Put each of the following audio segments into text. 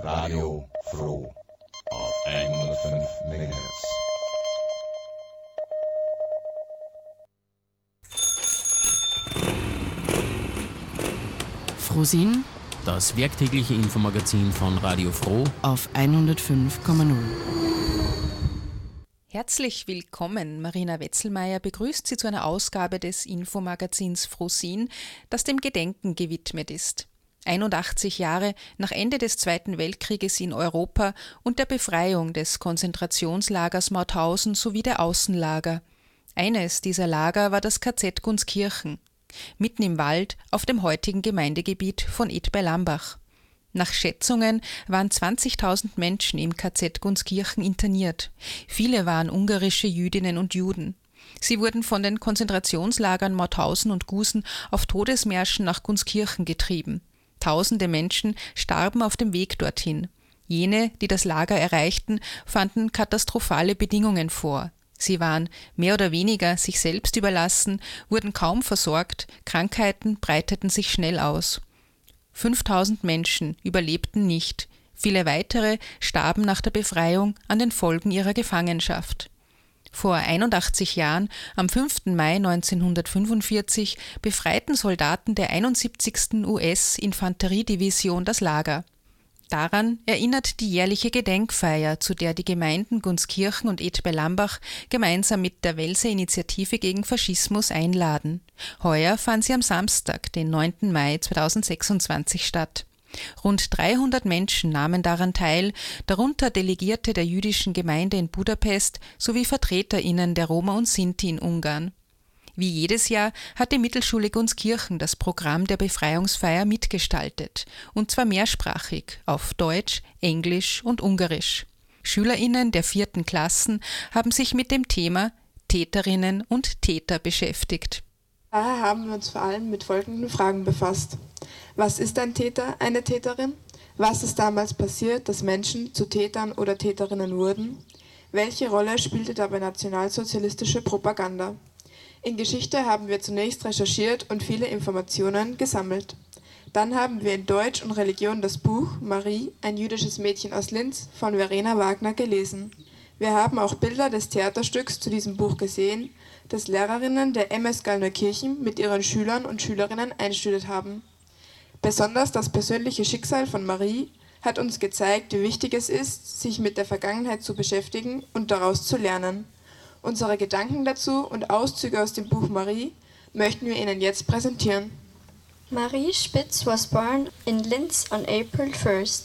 Radio Froh auf 105 MHz. Frohsinn, das werktägliche Infomagazin von Radio Froh auf 105,0. Herzlich willkommen, Marina Wetzelmeier begrüßt Sie zu einer Ausgabe des Infomagazins Frohsinn, das dem Gedenken gewidmet ist. 81 Jahre nach Ende des Zweiten Weltkrieges in Europa und der Befreiung des Konzentrationslagers Mauthausen sowie der Außenlager. Eines dieser Lager war das KZ Gunskirchen, mitten im Wald auf dem heutigen Gemeindegebiet von Ed bei Lambach. Nach Schätzungen waren 20.000 Menschen im KZ Gunskirchen interniert. Viele waren ungarische Jüdinnen und Juden. Sie wurden von den Konzentrationslagern Mauthausen und Gusen auf Todesmärschen nach Gunskirchen getrieben. Tausende Menschen starben auf dem Weg dorthin. Jene, die das Lager erreichten, fanden katastrophale Bedingungen vor. Sie waren mehr oder weniger sich selbst überlassen, wurden kaum versorgt, Krankheiten breiteten sich schnell aus. 5.000 Menschen überlebten nicht, viele weitere starben nach der Befreiung an den Folgen ihrer Gefangenschaft. Vor 81 Jahren, am 5. Mai 1945, befreiten Soldaten der 71. US-Infanteriedivision das Lager. Daran erinnert die jährliche Gedenkfeier, zu der die Gemeinden Gunskirchen und Ed bei Lambach gemeinsam mit der Welser Initiative gegen Faschismus einladen. Heuer fand sie am Samstag, den 9. Mai 2026 statt. Rund 300 Menschen nahmen daran teil, darunter Delegierte der jüdischen Gemeinde in Budapest sowie VertreterInnen der Roma und Sinti in Ungarn. Wie jedes Jahr hat die Mittelschule Gunskirchen das Programm der Befreiungsfeier mitgestaltet, und zwar mehrsprachig auf Deutsch, Englisch und Ungarisch. SchülerInnen der 4. Klassen haben sich mit dem Thema Täterinnen und Täter beschäftigt. Daher haben wir uns vor allem mit folgenden Fragen befasst. Was ist ein Täter, eine Täterin? Was ist damals passiert, dass Menschen zu Tätern oder Täterinnen wurden? Welche Rolle spielte dabei nationalsozialistische Propaganda? In Geschichte haben wir zunächst recherchiert und viele Informationen gesammelt. Dann haben wir in Deutsch und Religion das Buch Marie, ein jüdisches Mädchen aus Linz von Verena Wagner gelesen. Wir haben auch Bilder des Theaterstücks zu diesem Buch gesehen, das Lehrerinnen der MS Gallneukirchen mit ihren Schülern und Schülerinnen einstudiert haben. Besonders das persönliche Schicksal von Marie hat uns gezeigt, wie wichtig es ist, sich mit der Vergangenheit zu beschäftigen und daraus zu lernen. Unsere Gedanken dazu und Auszüge aus dem Buch Marie möchten wir Ihnen jetzt präsentieren. Marie Spitz was born in Linz on April 1st,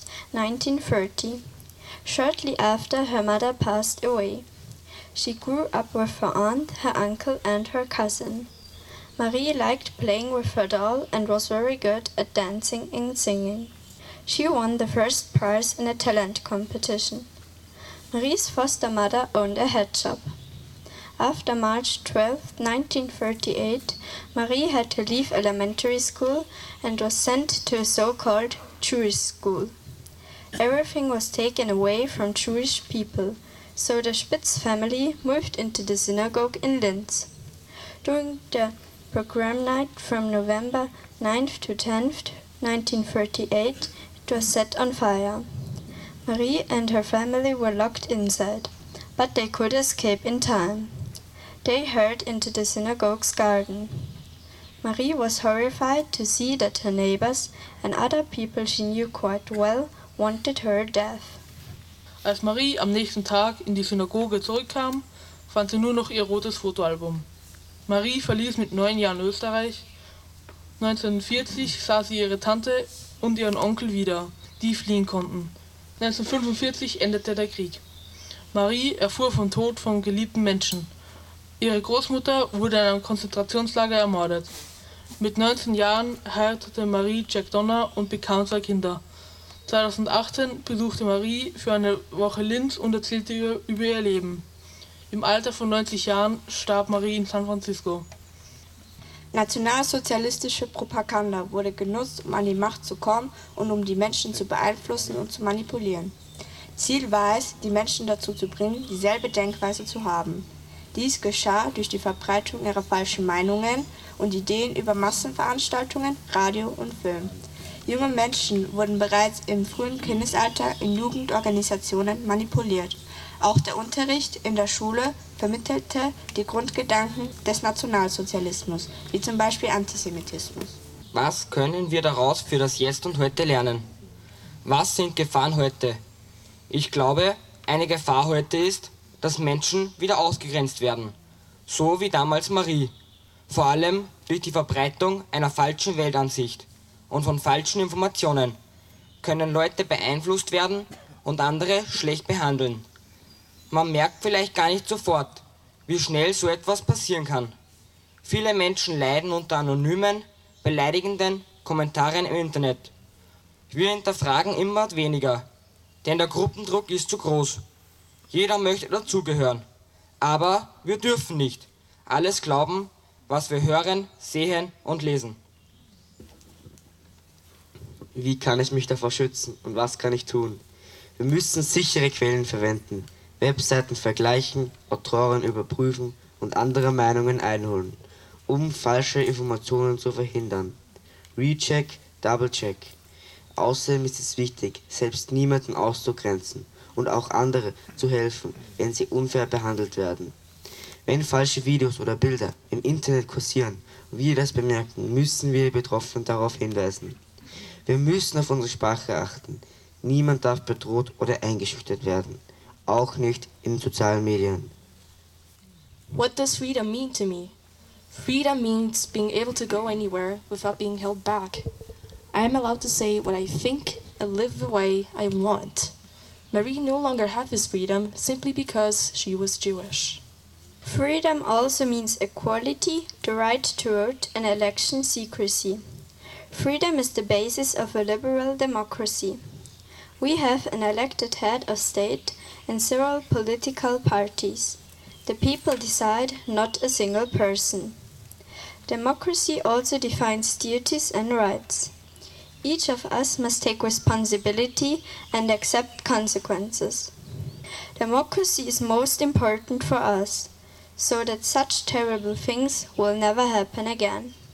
1930, shortly after her mother passed away. She grew up with her aunt, her uncle and her cousin. Marie liked playing with her doll and was very good at dancing and singing. She won the first prize in a talent competition. Marie's foster mother owned a head shop. After March 12, 1938, Marie had to leave elementary school and was sent to a so-called Jewish school. Everything was taken away from Jewish people, so the Spitz family moved into the synagogue in Linz. During the program night from November 9th to 10th, 1938, it was set on fire. Marie and her family were locked inside, but they could escape in time. They hurried into the synagogue's garden. Marie was horrified to see that her neighbors and other people she knew quite well wanted her death. Als Marie am nächsten Tag in die Synagoge zurückkam, fand sie nur noch ihr rotes Fotoalbum. Marie verließ mit 9 Jahren Österreich. 1940 sah sie ihre Tante und ihren Onkel wieder, die fliehen konnten. 1945 endete der Krieg. Marie erfuhr vom Tod von geliebten Menschen. Ihre Großmutter wurde in einem Konzentrationslager ermordet. Mit 19 Jahren heiratete Marie Jack Donner und bekam 2 Kinder. 2018 besuchte Marie für eine Woche Linz und erzählte über ihr Leben. Im Alter von 90 Jahren starb Marie in San Francisco. Nationalsozialistische Propaganda wurde genutzt, um an die Macht zu kommen und um die Menschen zu beeinflussen und zu manipulieren. Ziel war es, die Menschen dazu zu bringen, dieselbe Denkweise zu haben. Dies geschah durch die Verbreitung ihrer falschen Meinungen und Ideen über Massenveranstaltungen, Radio und Film. Junge Menschen wurden bereits im frühen Kindesalter in Jugendorganisationen manipuliert. Auch der Unterricht in der Schule vermittelte die Grundgedanken des Nationalsozialismus, wie zum Beispiel Antisemitismus. Was können wir daraus für das Jetzt und Heute lernen? Was sind Gefahren heute? Ich glaube, eine Gefahr heute ist, dass Menschen wieder ausgegrenzt werden. So wie damals Marie. Vor allem durch die Verbreitung einer falschen Weltansicht und von falschen Informationen können Leute beeinflusst werden und andere schlecht behandeln. Man merkt vielleicht gar nicht sofort, wie schnell so etwas passieren kann. Viele Menschen leiden unter anonymen, beleidigenden Kommentaren im Internet. Wir hinterfragen immer weniger, denn der Gruppendruck ist zu groß. Jeder möchte dazugehören, aber wir dürfen nicht alles glauben, was wir hören, sehen und lesen. Wie kann ich mich davor schützen und was kann ich tun? Wir müssen sichere Quellen verwenden, Webseiten vergleichen, Autoren überprüfen und andere Meinungen einholen, um falsche Informationen zu verhindern. Recheck, Double-check. Außerdem ist es wichtig, selbst niemanden auszugrenzen und auch andere zu helfen, wenn sie unfair behandelt werden. Wenn falsche Videos oder Bilder im Internet kursieren und wir das bemerken, müssen wir die Betroffenen darauf hinweisen. Wir müssen auf unsere Sprache achten. Niemand darf bedroht oder eingeschüchtert werden, auch nicht in sozialen Medien. What does freedom mean to me? Freedom means being able to go anywhere without being held back. I am allowed to say what I think and live the way I want. Marie no longer had this freedom simply because she was Jewish. Freedom also means equality, the right to vote, and election secrecy. Freedom is the basis of a liberal democracy. We have an elected head of state and several political parties. The people decide, not a single person. Democracy also defines duties and rights. Each of us must take responsibility and accept consequences. Democracy is most important for us, so that such terrible things will never happen again.